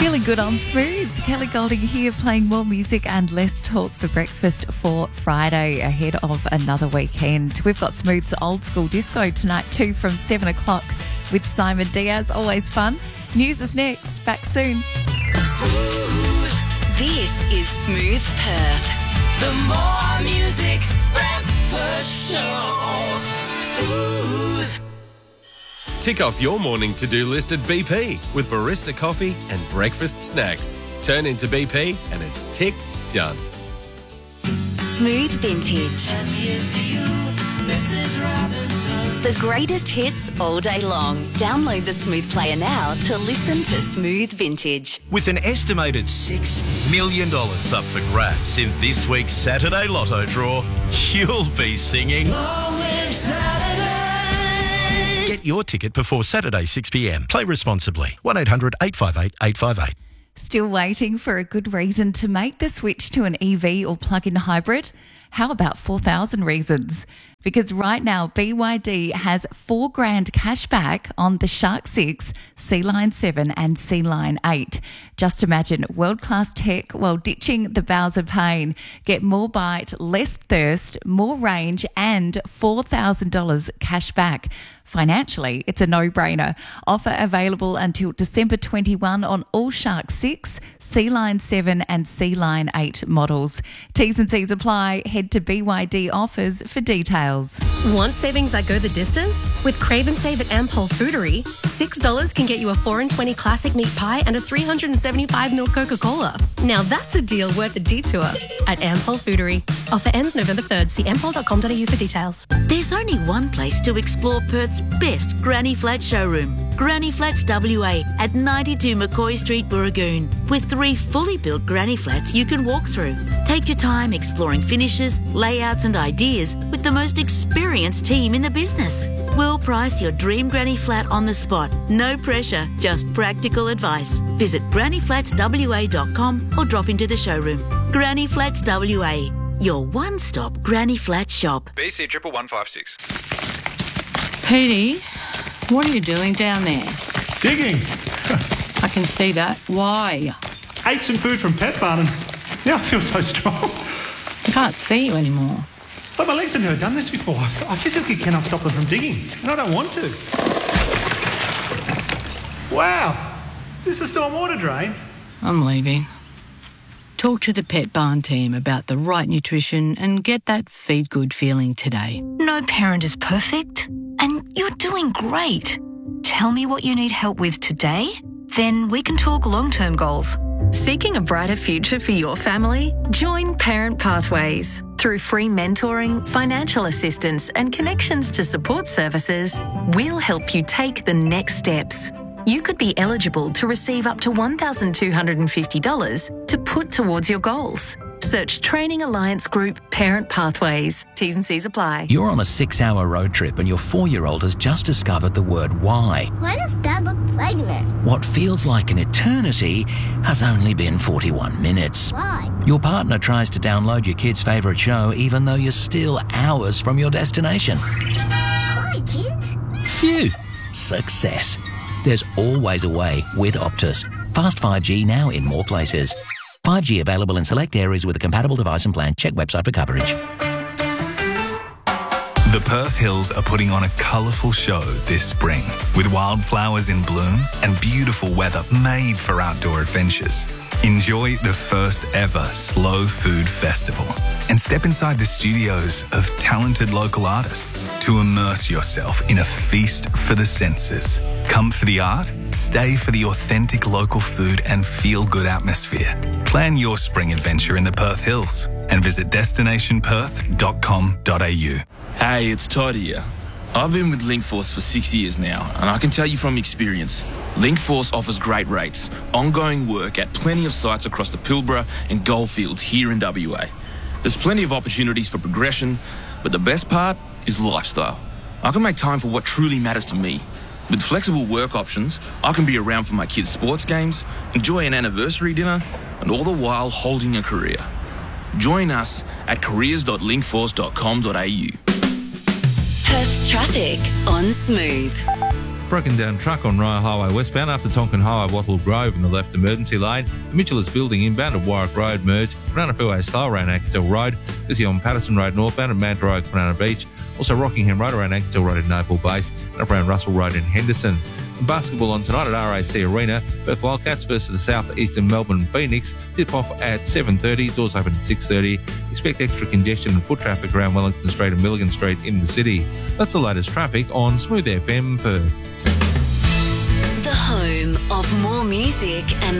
Feeling good on Smooth. Kelly Golding here, playing more music and less talk for breakfast for Friday ahead of another weekend. We've got Smooth's Old School Disco tonight too from 7 o'clock with Simon Diaz. Always fun. News is next. Back soon. Smooth. This is Smooth Perth. The more music breakfast show. Smooth. Tick off your morning to-do list at BP with barista coffee and breakfast snacks. Turn into BP and it's tick done. Smooth Vintage. The greatest hits all day long. Download the Smooth player now to listen to Smooth Vintage. With an estimated $6 million up for grabs in this week's Saturday Lotto draw, you'll be singing. Get your ticket before Saturday 6 p.m. Play responsibly. 1800 858 858. Still waiting for a good reason to make the switch to an EV or plug-in hybrid? How about 4,000 reasons? Because right now, BYD has $4,000 cash back on the Shark 6, Sea-Line 7 and Sea-Line 8. Just imagine world-class tech while ditching the Bowser pain. Get more bite, less thirst, more range and $4,000 cash back. Financially, it's a no-brainer. Offer available until December 21 on all Shark 6, Sea-Line 7 and Sea-Line 8 models. T's and C's apply. Head to BYD Offers for details. Want savings that go the distance? With Crave and Save at Ampol Foodery, $6 can get you a 4 and 20 classic meat pie and a 375ml Coca-Cola. Now that's a deal worth a detour at Ampol Foodery. Offer ends November 3rd. See ampol.com.au for details. There's only one place to explore Perth's best Granny Flat showroom, Granny Flats WA at 92 McCoy Street, Burragoon, with 3 fully built Granny Flats you can walk through. Take your time exploring finishes, layouts and ideas with the most experienced team in the business. We'll price your dream Granny Flat on the spot. No pressure, just practical advice. Visit grannyflatswa.com or drop into the showroom. Granny Flats WA, your one-stop Granny Flat shop. BC 11156. Petey, what are you doing down there? Digging. I can see that. Why? Ate some food from Pet Barn and now I feel so strong. I can't see you anymore. But my legs have never done this before. I physically cannot stop them from digging, and I don't want to. Wow. Is this a stormwater drain? I'm leaving. Talk to the Pet Barn team about the right nutrition and get that feed good feeling today. No parent is perfect, and you're doing great. Tell me what you need help with today, then we can talk long-term goals. Seeking a brighter future for your family? Join Parent Pathways. Through free mentoring, financial assistance and connections to support services, we'll help you take the next steps. You could be eligible to receive up to $1,250 to put towards your goals. Search Training Alliance Group Parent Pathways. T's and C's apply. You're on a 6-hour road trip and your 4-year-old has just discovered the word why. Why does Dad look pregnant? What feels like an eternity has only been 41 minutes. Why? Your partner tries to download your kid's favourite show even though you're still hours from your destination. Hi, kids. Phew. Success. There's always a way with Optus. Fast 5G now in more places. 5G available in select areas with a compatible device and plan. Check website for coverage. The Perth Hills are putting on a colourful show this spring with wildflowers in bloom and beautiful weather made for outdoor adventures. Enjoy the first ever Slow Food Festival and step inside the studios of talented local artists to immerse yourself in a feast for the senses. Come for the art, stay for the authentic local food and feel-good atmosphere. Plan your spring adventure in the Perth Hills and visit destinationperth.com.au. Hey, it's Todd here. I've been with Linkforce for 6 years now, and I can tell you from experience, Linkforce offers great rates, ongoing work at plenty of sites across the Pilbara and Goldfields here in WA. There's plenty of opportunities for progression, but the best part is lifestyle. I can make time for what truly matters to me. With flexible work options, I can be around for my kids' sports games, enjoy an anniversary dinner, and all the while holding a career. Join us at careers.linkforce.com.au. Perth's traffic on Smooth. Broken down truck on Rye Highway westbound after Tonkin Highway, Wattle Grove in the left emergency lane. The Mitchell's building inbound at Warwick Road merge. Banana Freeway slow around Ankersdale Road. Busy on Patterson Road northbound at Mandurah Oak, Banana Beach. Also Rockingham Road around Ankersdale Road in Noble Base and up around Russell Road in Henderson. And basketball on tonight at RAC Arena. Perth Wildcats versus the South Eastern Melbourne Phoenix. Tip off at 7:30. Doors open at 6:30. Expect extra congestion and foot traffic around Wellington Street and Milligan Street in the city. That's the latest traffic on Smooth FM Perth. The home of more music and